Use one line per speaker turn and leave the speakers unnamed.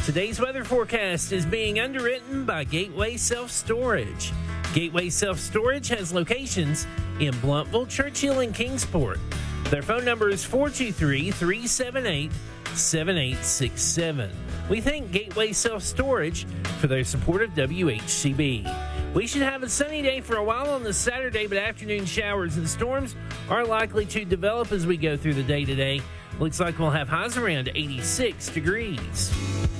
Today's weather forecast is being underwritten by Gateway Self-Storage. Gateway Self-Storage has locations in Blountville, Churchill, and Kingsport. Their phone number is 423-378-7867. We thank Gateway Self-Storage for their support of WHCB. We should have a sunny day for a while on this Saturday, but afternoon showers and storms are likely to develop as we go through the day today. Looks like we'll have highs around 86 degrees.